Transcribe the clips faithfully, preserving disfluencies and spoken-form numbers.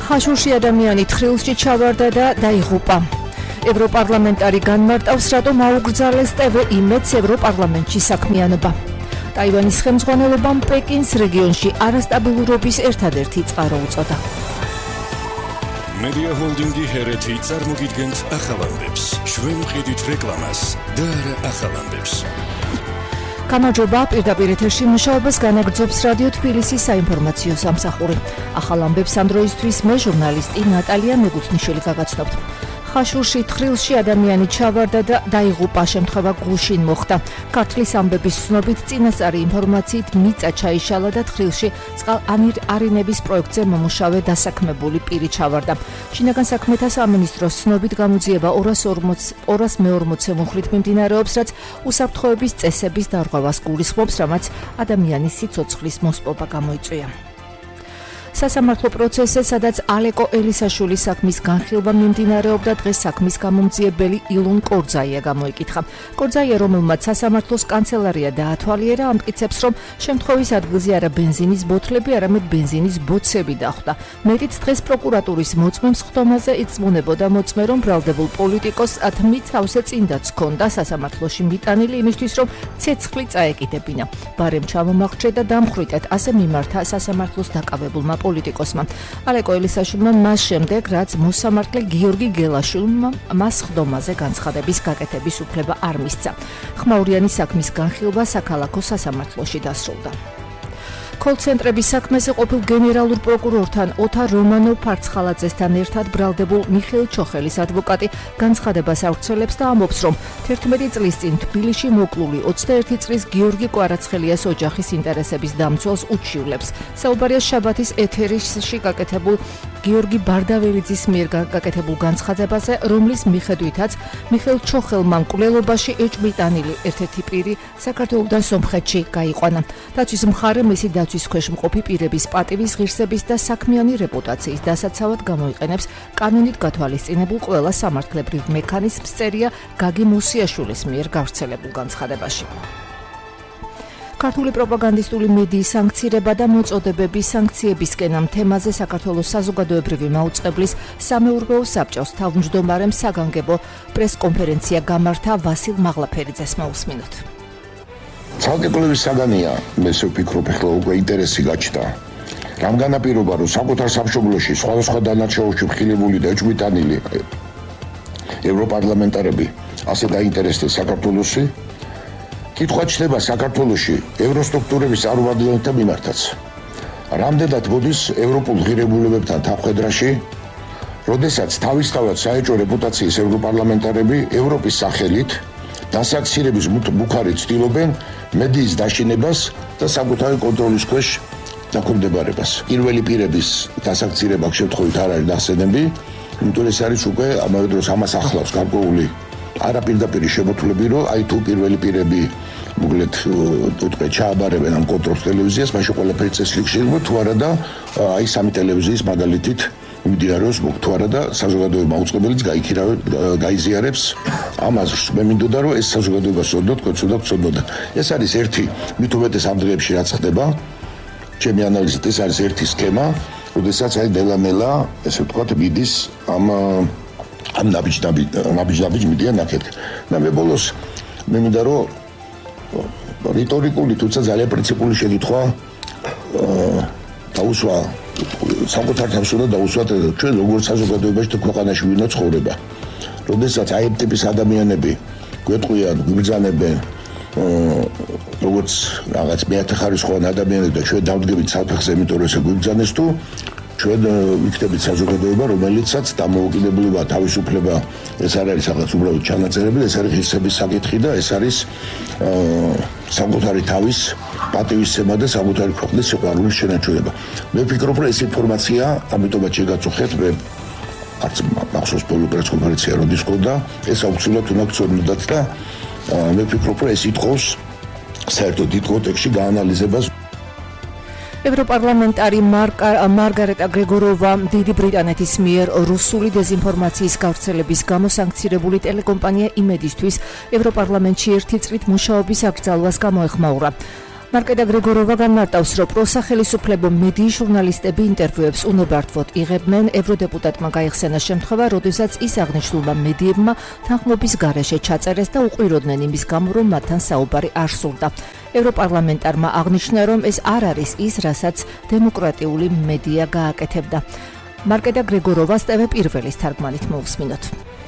ხაშურში ადამიანი თხრილში ჩავარდა და დაიღუპა. ევროპარლამენტარი განმარტავს, რატომ აუგრძალეს ტე ვე იმედს ევროპარლამენტში საქმიანობა. ტაივანის ხელმძღვანელობამ პეკინს რეგიონში არასტაბილურობის ერთადერთი წყარო უწოდა. Media Holdingi ჰერეთი წარმოგიდგენთ ახალამდებს. ჩვენ ვყიდით რეკლამას და არა ახალამდებს. გამარჯობა, პირდაპირ ეთერში მუშაობას განაგრძობს რადიო თბილისის საინფორმაციო სამსახური. ახალამდებს ამ დროისთვის მე ჟურნალისტი ნატალია მეგუთნიშვილი გაგაცნობთ. ხაშურში თხრილში ადამიანი ჩავარდა და დაიღუპა, შემთხვევა გუშინ მოხდა. ქართლის ამბების ცნობით წინასწარი ინფორმაციით მიწა ჩაიშალა და თხრილში წყალარინების პროექტზე მომუშავე დასაქმებული პირი ჩავარდა. შინაგან საქმეთა სამინისტროს ცნობით გამოძიება ორას მეორმოცე მუხლით მიმდინარეობს, რაც უსაფრთხოების წესების დარღვევას გულისხმობს, რამაც ადამიანის სიცოცხლის მოსპობა გამოიწვია. სასამართლო პროცესზე, სადაც ალეკო ელისაშვილის საქმის განხილვა მიმდინარეობდა, დღეს საქმის გამომძიებელი ილონ კორძაია გამოიკითხა. კორძაია, რომელმაც სასამართლოს კანცელარია დაათვალიერა, ამტკიცებს, რომ შემთხვევის ადგილზე არა ბენზინის ბოთლები, არამედ ბენზინის ბოცები დახვდა. მეტიც დღეს პროკურატურის მოწმემ სხდომაზე იწმუნებოდა მოწმე, რომ ბრალდებულ პოლიტიკოს ათმით თავზე წინდაც ჰქონდა სასამართლოში მიტანილი იმისთვის, რომ ცეცხლი წაეკიდებინა. ბარემ ჩამომაღჭე და დამხრიტეთ, ასე მიმართა სასამართლოს დაკავებულმა პოლიტიკოსმა. ალეკო ელისაშვილმა მას შემდეგ, რაც მოსამართლე გიორგი გელაშვილმა მას ხდომაზე განცხადების გაკეთების უფლება არ მისცა. ხმაურიანი საქმის განხილვა საქალაქო სასამართლოში დასრულდა. კოლცენტრების საქმეზე ყოფილ გენერალურ პროკურორთან ოთარ რომანოვ-ფარცხალაძესთან ერთად ბრალდებულ მიხეილ ჩოხელის ადვოკატი განცხადებას ავრცელებს და ამბობს, რომ თერთმეტი წლის წინ თბილისში მოკლული ოცდაერთი წლის გიორგი კვარაცხელიას ოჯახის ინტერესების დამცველს უჩივლებს. საუბარია შაბათის ეთერში გაკეთებულ გიორგი ბარდაველიძის მიერ გაკეთებულ განცხადებაზე, რომლის მიხედვითაც მიხეილ ჩოხელმა მკვლელობაში ეჭვმიტანილი ერთ-ერთი პირი საქართველოდან სომხეთში გაიყვანა. დაცვის მხარე მისი დაცვის ქვეშ მყოფი პირების პატივის ღირსების და საქმიანი რეპუტაციის დასაცავად გამოიყენებს კანონით გათვალისწინებულ ყველა სამართლებრივ მექანიზმს, წერია გაგი მუსიაშვილის მიერ გავრცელებულ განცხადებაში. ქართული პროპაგანდისტული მედიის სანქცირება და მოწოდებების სანქციებისკენ ამ თემაზე საქართველოს საზოგადოებრივი მაუწყებლის სამეურვეო საბჭოს თავმჯდომარემ საგანგებო პრესკონფერენცია გამართა. ვასილ მაღლაფერიძეს მოусმინოთ. ცალკე კვლევის საგანია, მე ვფიქრობ, ახლა უკვე ინტერესი გაჩნდა. რამ განაპირობა, რომ საკუთარ სამშობლოში სხვადასხვა დანარჩეულში მხილებული და ეჭვმიტანილი ევროპარლამენტარები ასე დაინტერესდნენ საქართველოში, კითხვა ჩნდება საქართველოში ევროსტრუქტურების წარმომადგენელთა მიმართაც. რამდენად მოდის ევროპულ ღირებულებებთან თანხმდრაში, როდესაც თავისთავად საეჭვო რეპუტაციის ევროპარლამენტარები ევროპის სახელით დასაქცირების მუქარით ცდილობენ მედიის დაშინებას და საკუთარი კონტროლის ქვეშ დაქვემდებარებას. პირველი პირების დასაქცირება შემთხვევით არ არის ნახსენები, იმიტომ ეს არის უკვე ამავე დროს ამას ახლავს გარკვეული არაპირდაპირი შემოთვლები, რომ აი თუ პირველი პირები მოკლედ უთქვე ჩააბარებენ ამ კონტროლს ტელევიზიას, მაშინ ყველაფერი წესრიგში იქნება, თუ არა და აი სამი ტელევიზიის მაგალითით მიმდინარეობს თუ არა და საზოგადოება მაუწყებელიც გაიზიარებს ამას. მე მინდოდა, რომ ეს საზოგადოება სოდოთ, კოცოდა სოდოდა. ეს არის ერთი, მით უმეტეს ამ დღეებში რაც ხდება, ჩემი ანალიზით ეს არის ერთი სქემა, როდესაც აი ნელა-ნელა, ესე ვთქვათ, მიდის ამ ამ ნაბიჯ-ნაბიჯ მიდიან ნაკეთ. და მე ბოლოს მე მინდა, რომ რიტორიკული, თუმცა ძალიან პრინციპული შეკითხვა დაუსვა საკუთარ თავს უნდა დაუსვათ ჩვენ როგორც საზოგადოებაში და ქვეყანაში ვინო ცხოვრება. როდესაც აი ამ ტიპის ადამიანები გვეტყვიან, გვიბრძანებენ როგორც რაღაც მეათეხარისხოვანი ადამიანები და ჩვენ დავდგებით საფეხზე, იმიტომ რომ ესე გვიბრძანეს თუ ჩვენ ვიქნებით საზოგადოება, რომელიცაც დამოუკიდებლობა, თავისუფლება, ეს არ არის რაღაც უბრალოდ ჩანაწერები, ეს არის ღირსების საკითხი და ეს არის საკუთარი თავის პატივისცემა და საკუთარი ქვეყნის სიყვარულის შენარჩუნება. მე ვფიქრობ, რომ ეს ინფორმაცია, ამიტომაც შეგაწუხეთ, მე არც მახსოვს ბოლო პრესკონფერენცია როდის ჰქონდა, ეს აუცილებლად უნდა გწოდნოდათ და მე ვფიქრობ, რომ ეს ითხოვს საერთოდ დიდ კონტექსტში გაანალიზებას. ევროპარლამენტარი მარგარეტა გრეგოროვა დიდი ბრიტანეთის მიერ რუსული დეზინფორმაციის გავრცელების გამო სანქცირებული ტელეკომპანია იმედისთვის ევროპარლამენტში ერთი წლით მუშაობის აკრძალვას გამოეხმაურა. მარკეტა გრეგოროვა განმარტავს, რომ პროსახელისუფლებო მედიის ჟურნალისტები ინტერვიუებს უნებართვოდ იღებდნენ. ევროდეპუტატმა გაიხსენა შემთხვევა, როდესაც ის აღნიშნულმა მედიებმა თანხმობის გარეშე ჩაწერეს და უყვიროდნენ იმის გამო, რომ მათთან საუბარი არ სურდა. ევროპარლამენტარმა აღნიშნა, რომ ეს არ არის ის, რასაც დემოკრატიული მედია გააკეთებდა. მარკეტა გრეგოროვას ტევ პირველის თარგმანით მოვსმინოთ.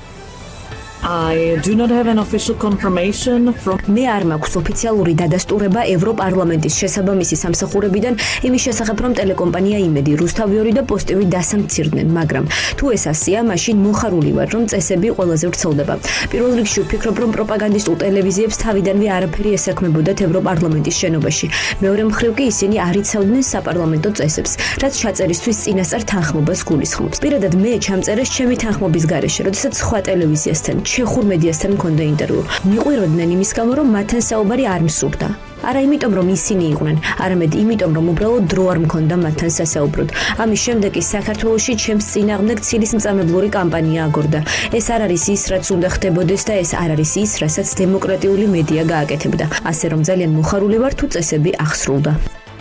I do not have an official confirmation from მე არ მაქვს ოფიციალური დადასტურება ევროპარლამენტის შესაბამისი სამსახურებიდან იმის შესახებ, რომ ტელეკომპანია იმედი, რუსთავიორი და პოსტივი დასამცირდნენ, მაგრამ თუ ეს ასეა, მაშინ მოხარული ვარ, რომ წესები ყველაზე ვრცელდება. პირველ რიგში ვფიქრობ, რომ პროპაგანდისტულ ტელევიზიებს თავიდანვე არაფერი ესაქმებოდათ ევროპარლამენტის შენობაში. მეორე მხრივ კი ისინი არ იცავდნენ საპარლამენტო წესებს, რაც ჩაწერისთვის წინასწარ თანხმობას გულისხმობს. პირადად მე ჩამწერეს ჩემი თანხმობის გარეშე, როდესაც სხვა ტელევიზიასთან ჩეხურ მედიასთან მქონდა ინტერვიუ. მიყვიროდნენ იმის გამო, რომ მათთან საუბარი არ მსურდა. არა იმიტომ, რომ ისინი იყვნენ, არამედ იმიტომ, რომ უბრალოდ დრო არ მქონდა მათთან სასაუბროდ. ამის შემდეგ ის საქართველოში ჩემს წინააღმდეგ ცილისმწამებლური კამპანია აგორდა. ეს არ არის ის, რაც უნდა ხდებოდეს და ეს არ არის ის, რასაც დემოკრატიული მედია გააკეთებდა. ასე რომ ძალიან მოხარული ვარ, თუ წესები აღსრულდა.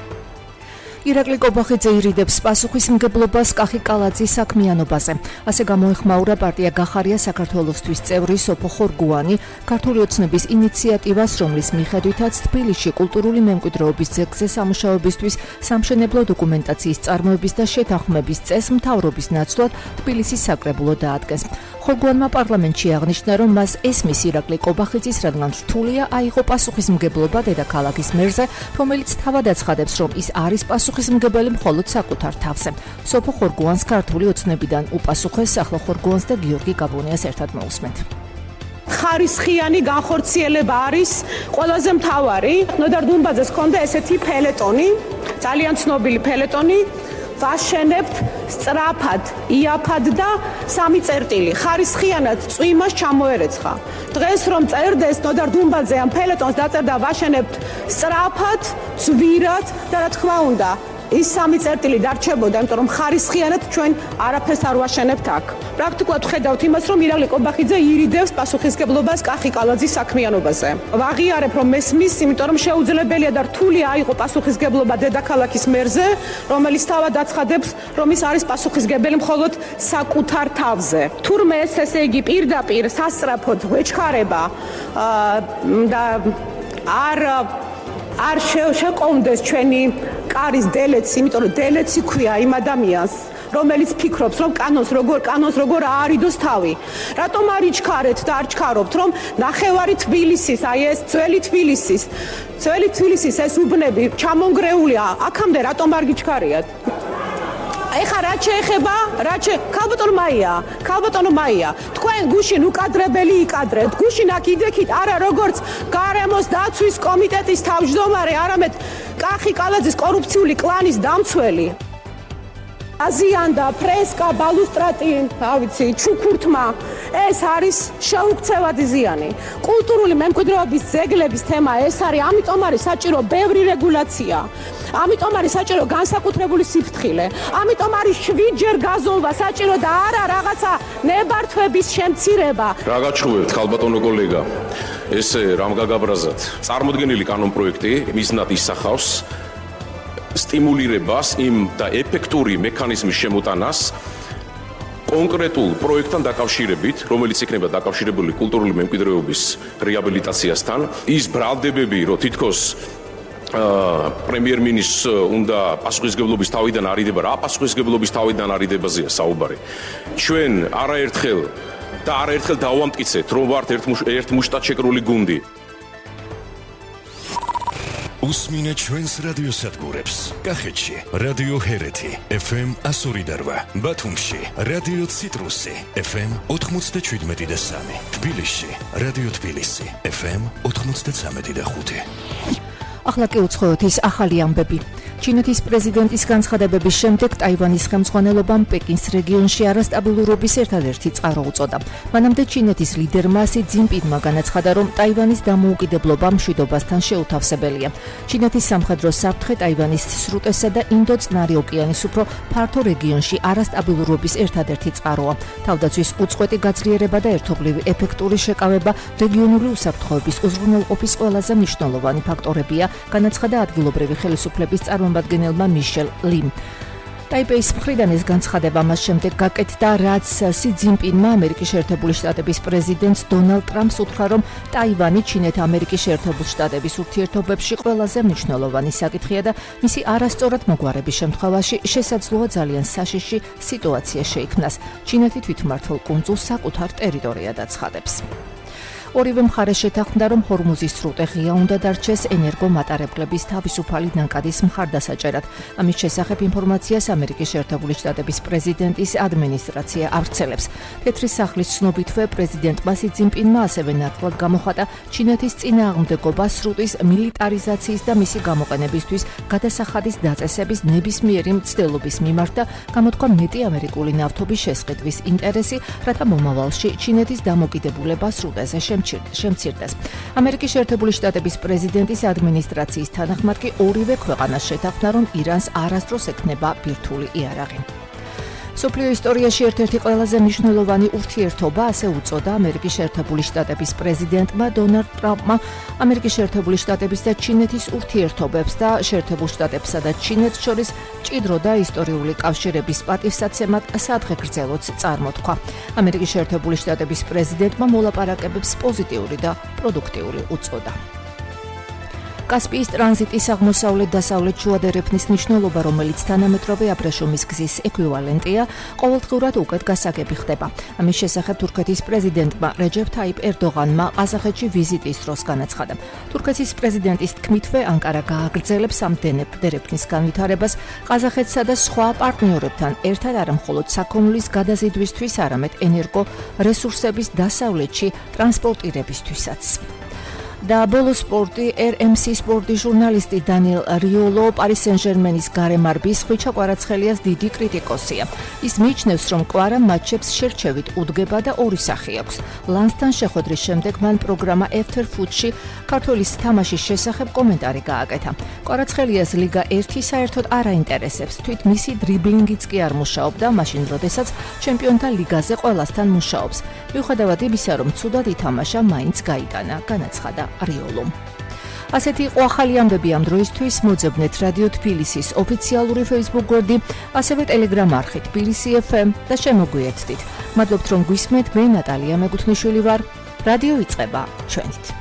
ირაკლი კობახიძე ირიდებს პასუხისმგებლობას კახი კალაძის საქმიანობაზე. ასე გამოეხმაურა პარტია გახარია საქართველოსთვის წევრი სოფო ხორგუანი ქართული ოცნების ინიციატივას, რომლის მიხედვითაც თბილისში კულტურული მემკვიდრეობის ძეგლზე სამუშაოებისთვის სამშენებლო დოკუმენტაციის წარმოების და შეთანხმების წესს მთავრობის ნაცვლად თბილისის საკრებულო დაადგეს. ხორგუანმა პარლამენტში აღნიშნა, რომ მას ესმის ირაკლი კობახიძის, რადგან რთულია აიღო პასუხისმგებლობა დედაქალაქის მერზე, რომელიც თავად აცხადებს, რომ ის არის პასუხისმგებელი მხოლოდ საკუთარ თავზე. სოფო ხორგუანს ქართული ოცნებიდან უპასუხეს, ახლა ხორგუანს და გიორგი გაბონიას ერთად მოусმენთ. ხარისხიანი განხორციელება არის ყველაზე მთავარი. ნოდარ დუმბაძეს ჰქონდა ესეთი ფელეტონი, ძალიან ცნობილი ფელეტონი. ვაშენებთ სწრაფად, იაფად და სამი წერტილი. ხარისხიანად წვიმას ჩამოერეცხა. დღეს რომ წერდეს ნოდარ დუმბაძე ამ ფელეტონს დაწერდა ვაშენებთ სწრაფად, ძვირად და რა თქმა უნდა, ის სამი წერტილი დარჩებოდა, იმიტომ რომ ხარისხიანად ჩვენ არაფერს არ ვაშენებთ აქ. პრაქტიკულად ხედავთ იმას, რომ ირაკლი კობახიძე ირიდებს პასუხისმგებლობას კახი კალაძის საქმიანობაზე. ვაღიარებ, რომ მესმის, იმიტომ რომ შეუძლებელია და რთული აიღო პასუხისმგებლობა დედაქალაქის მერზე, რომელიც თავად აცხადებს, რომ ის არის პასუხისმგებელი მხოლოდ საკუთარ თავზე. თურმე ეს ესე იგი პირდაპირ სასწრაფოდ ვეჩქარება და არ არ შეყოვნდეს ჩვენი კარის დელეცი, იმიტომ რომ დელეცი ქვია იმ ადამიანს, რომელიც ფიქრობს, რომ კანონს როგორ კანონს როგორ აარიდოს თავი. რატომ არ იჩქარეთ და არ ჩქარობთ, რომ ნახევარი თბილისის, აი ეს ძველი თბილისის, ძველი თბილისის ეს უბნები ჩამონგრეულია, აქამდე რატომ არ გიჩქარიათ? ეხა რა შეეხება, რა შე ქალბატონო მაია, ქალბატონო მაია, თქვენ გუშინ უკადრებელი იკადრეთ, გუშინ აქ იდექით არა როგორც გარემოს დაცვის კომიტეტის თავმჯდომარე, არამედ კახი კალაძის კორუფციული კლანის დამცველი. აზიანდა ფრესკა ბალუსტრატი, რა ვიცი, ჩუქურთმა, ეს არის შეუქცევადი ზიანი. კულტურული მემკვიდრეობის ძეგლების თემა ეს არის, ამიტომ არის საჭირო ბევრი რეგულაცია. ამიტომ არის საჭირო განსაკუთრებული სიფრთხილე. ამიტომ არის შვიდჯერ გაზომვა საჭირო და არა რაღაცა ნებართვების შემცირება. რა გაჩვევებთ, ქალბატონო კოლეგა? ესე რამ გაგაბრაზათ? წარმოდგენილი კანონპროექტი მიზნად ისახავს სტიმულირებას იმ და ეფექტური მექანიზმის შემოტანას კონკრეტულ პროექტთან დაკავშირებით, რომელიც იქნება დაკავშირებული კულტურული მემკვიდრეობის რეაბილიტაციასთან. ის ბრალდებები, რომ თითქოს პრემიერ-მინისტრს უნდა პასუხისმგებლობის თავიდან არიდება, რა პასუხისმგებლობის თავიდან არიდებაზეა საუბარი. ჩვენ არაერთხელ და არაერთხელ დავამტკიცეთ, რომ ვართ ერთ მუშტად შეკრული გუნდი. უსმინეთ ჩვენს რადიოსადგურებს. კახეთში რადიო ჰერეთი ეფ ემ ასორი და რვა, ბათუმში რადიო ციტრუსი ეფ ემ ოთხმოცდაშვიდმეტი და სამი, თბილისში რადიო თბილისი ეფ ემ ოთხმოცდაცამეტი და ხუთი. ახლა კი უცხოეთის ახალი ამბები. ჩინეთის პრეზიდენტის განცხადებების შემდეგ ტაივანის ხელმძღვანელობამ პეკინს რეგიონში არასტაბილურობის ერთადერთი წყარო უწოდა. მანამდე ჩინეთის ლიდერმა სი ძინპინმა განაცხადა, რომ ტაივანის დამოუკიდებლობა მშვიდობასთან შეუთავსებელია. ჩინეთის სამხედრო საფრთხე ტაივანის სრუტესა და ინდო-წყნარი ოკეანის უფრო ფართო რეგიონში არასტაბილურობის ერთადერთი წყაროა. თავდაცვის უწყვეტი გაძლიერება და ერთობლივი ეფექტური შეკავება რეგიონული უსაფრთხოების უზრუნველყოფის ყველაზე მნიშვნელოვანი ფაქტორებია, განაცხადა ადგილობრივი ხელისუფლების წარმომადგენელმა მიშელ ლიმ. ტაიპეის მხრიდან ეს განცხადება მას შემდეგ გაკეთდა, რაც სი ძინპინმა ამერიკის შეერთებული შტატების პრეზიდენტს დონალდ ტრამპს უთხრა, რომ ტაივანი ჩინეთ-ამერიკის შეერთებული შტატების ურთიერთობებში ყველაზე მნიშვნელოვანი საკითხია და მისი არასწორად მოგვარების შემთხვევაში შესაძლოა ძალიან საშიში სიტუაცია შეიქმნას. ჩინეთი თვითმმართველ კუნძულს საკუთარ ტერიტორიად აცხადებს. ორივე მხარე შეთანხმდა, რომ ჰორმუზის სრუტე ღია უნდა დარჩეს ენერგომატარებლების თავისუფალი ნაკადის მხარდასაჭერად. ამის შესახებ ინფორმაციას ამერიკის შეერთებული შტატების პრეზიდენტის ადმინისტრაცია ავრცელებს. თეთრი სახლის ცნობითვე პრეზიდენტმა სი ძინპინმა ასევე ნათლად გამოხატა ჩინეთის წინააღმდეგობა სრუტის მილიტარიზაციის და მისი გამოყენებისთვის გადასახადის დაწესების ნებისმიერი მცდელობის მიმართ და გამოთქვა მეტი ამერიკული ნავთობის შესყიდვის ინტერესი, რათა მომავალში ჩინეთის დამოკიდებულება სრუტეზე შემცირდეს. ამერიკის შეერთებული შტატების პრეზიდენტის ადმინისტრაციის თანახმად კი ორივე ქვეყანას შეთანხმდა, რომ ირანს არასდროს ექნება ბირთვული იარაღი. მსოფლიო ისტორიაში ერთ-ერთი ყველაზე მნიშვნელოვანი ურთიერთობა, ასე უწოდა ამერიკის შეერთებული შტატების პრეზიდენტმა დონალდ ტრამპმა ამერიკის შეერთებული შტატების და ჩინეთის ურთიერთობებს და შეერთებულ შტატებსა და ჩინეთს შორის მჭიდრო და ისტორიული კავშირების პატივსაცემად სადღეგრძელოც წარმოთქვა. ამერიკის შეერთებული შტატების პრეზიდენტმა მოლაპარაკებებს პოზიტიური და პროდუქტიული უწოდა. კასპიის ტრანზიტის აღმოსავლეთ-დასავლეთ შუადერეფნის მნიშვნელობა, რომელიც თანამედროვე აბრეშუმის გზის ეკვივალენტია, ყოველდღურად უკეთ გასაგები ხდება. ამის შესახებ თურქეთის პრეზიდენტმა რეჯეფ თაიპ ერდოღანმა ყაზახეთში ვიზიტის დროს განაცხადა. თურქეთის პრეზიდენტის თქმითვე, ანკარა გააგრძელებს ამ დერეფნის განვითარებას ყაზახეთსა და სხვა პარტნიორებთან ერთად არამხოლოდ საქონლის გადაზიდვისთვის, არამედ ენერგო რესურსების დასავლეთში ტრანსპორტირებისთვისაც. და ბოლო სპორტი ერ ემ სი სპორტის ჟურნალისტი დანიელ რიოლო პარის სენ-ჟერმენის გარემარბის ხვიჩა კვარაცხელიას დიდი კრიტიკოსია. ის მიიჩნევს, რომ კვარა მატჩებს შერჩევით უდგება და ორი სახე აქვს. ლანსთან შეხვედრის შემდეგ მან პროგრამა After Food-ში ქართველის თამაშის შესახებ კომენტარი გააკეთა. კვარაცხელიას ლიგა ერთი საერთოდ არ აინტერესებს, თვით მისი დრიბლინგიც კი არ მუშაობდა, მაშინ როდესაც ჩემპიონთა ლიგაზე ყველასთან მუშაობს. მიუხედავად იმისა, რომ ცუდად ითამაშა, მაინც გაიტანა, განაცხადა რიოლომ. ასეთი იყო ახალი ამბები ამ დროისთვის. მოძებნეთ რადიო თბილისის ოფიციალური Facebook გვერდი, ასევე Telegram არხი თბილისი ეფ ემ და შემოგვიერთდით. მადლობთ, რომ გვისმენთ. მე ნატალია მეგუთნიშვილი ვარ. რადიო იწყება ჩვენით.